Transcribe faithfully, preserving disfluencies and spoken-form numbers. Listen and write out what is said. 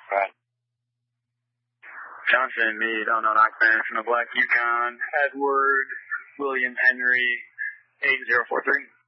Right. Johnson, meet unknown occupant from the Black Yukon, Edward William Henry, eight zero four three.